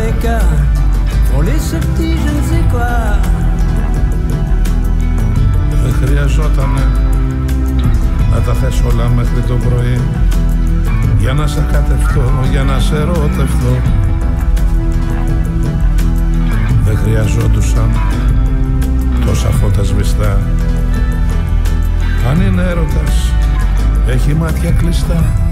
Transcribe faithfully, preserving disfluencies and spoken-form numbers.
l'écart. Voler ce petit je ne sais quoi. Δεν χρειαζότανε να τα θες όλα μέχρι το πρωί, για να σε κατευτώ, για να σε ερωτευτώ. Δεν χρειαζόντουσαν τόσα φώτα σβηστά. Αν είναι έρωτας, έχει μάτια κλειστά.